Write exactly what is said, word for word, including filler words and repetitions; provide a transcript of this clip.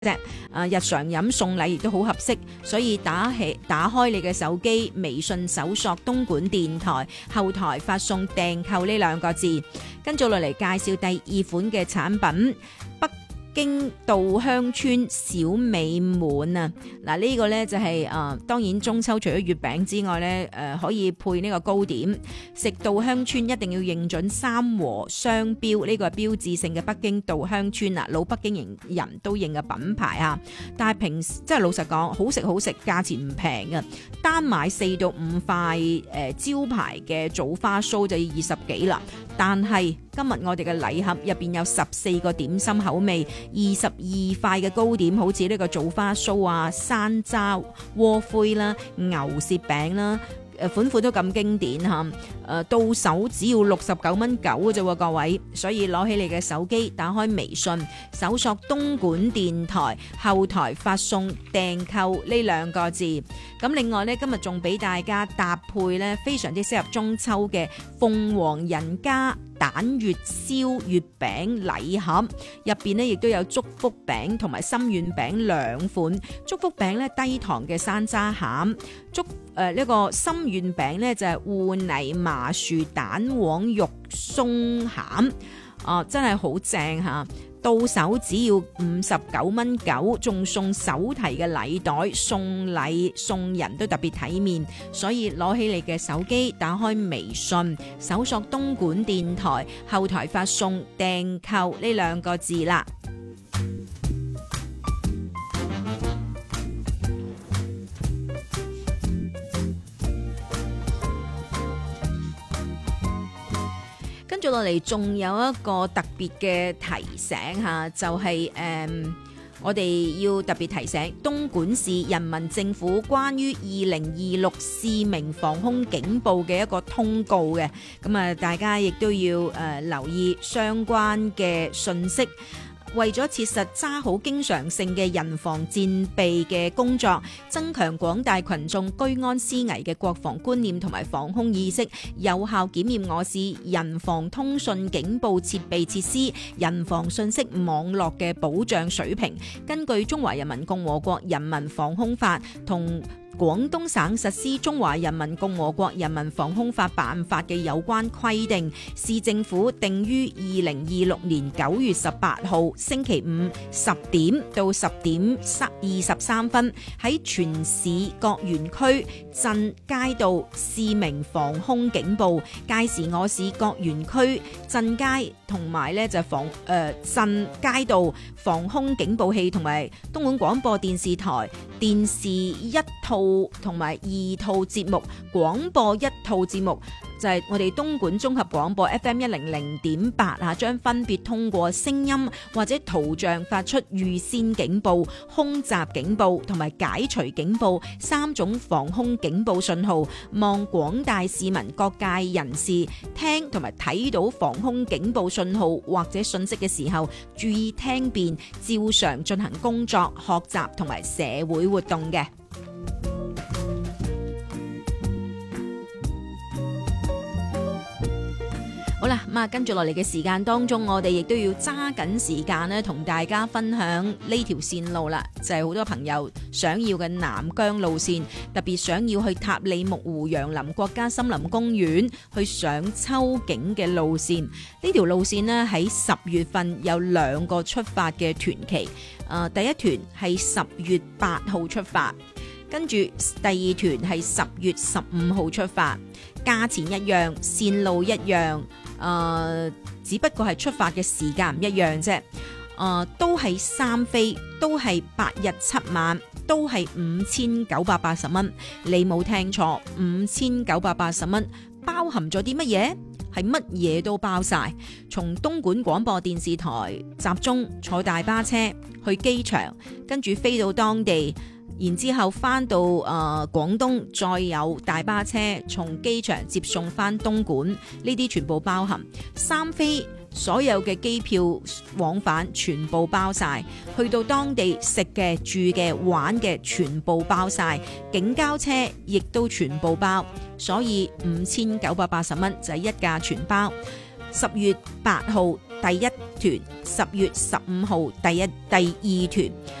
啫。啊，日常飲送禮亦都好合適，所以打起打開你嘅手機，微信搜索東莞電台，後台發送訂購呢兩個字，跟住落嚟介紹第二款嘅產品北京稻香村小美滿啊！嗱，呢個呢就係、是、誒、呃，當然中秋除咗月餅之外呢，誒、呃、可以配呢個糕點。食稻香村一定要認準三和商標，呢、這個係標誌性嘅北京稻香村啊，老北京人都認嘅品牌啊。但係平時即係老實講，好食好食，價錢唔平啊。單買四到五塊誒、呃、招牌嘅棗花酥就要二十幾啦。但係今日我哋嘅禮盒入邊有十四個點心口味，二十二塊嘅糕點，好似呢個棗花酥啊、山楂、鍋灰啦、牛舌餅啦，誒款款都咁經典嚇。誒到手只要六十九蚊九嘅啫喎，各位，所以攞起你嘅手機，打開微信，搜索東莞電台，後台發送訂購呢兩個字。咁另外呢，今日仲俾大家搭配呢非常之適合中秋嘅鳳凰人家蛋月燒月餅禮盒，入邊呢亦都有祝福餅同埋心願餅兩款。祝福餅呢低糖嘅山楂餡，祝誒呢、呃這個心願餅呢就係、是、芋泥麻薯蛋黃肉鬆餡，啊真係好正嚇！到手只要五十九蚊九，仲送手提嘅禮袋，送禮送人都特別體面，所以攞起你嘅手機，打開微信，搜索東莞電台，後台發送訂購呢兩個字啦。跟住落嚟，仲有一個特別嘅提醒嚇，就係、是、誒、嗯，我哋要特別提醒東莞市人民政府關於二零二六市民防空警報嘅一個通告嘅，咁啊，大家亦都要誒、呃、留意相關嘅信息。為咗切實揸好經常性嘅人防戰備嘅工作，增強廣大群眾居安思危嘅國防觀念同埋防空意識，有效檢驗我市人防通訊警報設備設施、人防信息網絡嘅保障水平，根據《中華人民共和國人民防空法》同廣東省實施《中華人民共和國人民防空法辦法》嘅有關規定，市政府定於二零二六年九月十八號星期五十點到十點二十三分，喺全市各園區、鎮、街道示明防空警報。屆時我市各園區、鎮街同埋咧就防誒鎮街道防空警報器同埋東莞廣播電視台電視一套同埋二套節目，廣播一套節目就係、是、我哋東莞綜合廣播 F M 一零零點八啊，將分別通過聲音或者圖像發出預先警報、空襲警報同埋解除警報三種防空警報信號，望廣大市民各界人士聽同埋睇到防空警報信號或者信息嘅時候，注意聽辨，照常進行工作、學習同埋社會活動嘅。好啦，咁啊，跟住落嚟嘅時間當中，我哋亦都要揸緊時間咧，同大家分享呢條線路啦，就係、是、好多朋友想要嘅南疆路線，特別想要去塔里木湖楊林國家森林公園去賞秋景嘅路線。呢條路線呢，喺十月份有兩個出發嘅團期，誒、呃，第一團係十月八號出發，跟住第二團係十月十五號出發，價錢一樣，線路一樣。誒、呃，只不過係出發嘅時間唔一樣啫。誒、呃，都係三飛，都係八日七晚，都係五千九百八十蚊。你冇聽錯，五千九百八十蚊，包含咗啲乜嘢？係乜嘢都包晒。從東莞廣播電視台集中坐大巴車去機場，跟住飛到當地。然之後翻到誒、呃、廣東，再有大巴車從機場接送翻東莞，呢啲全部包含。三飛所有嘅機票往返全部包晒，去到當地食嘅、住嘅、玩嘅全部包晒，警交車亦都全部包，所以五千九百八十蚊就係一價全包。十月八號第一團，十月十五號第一第二團。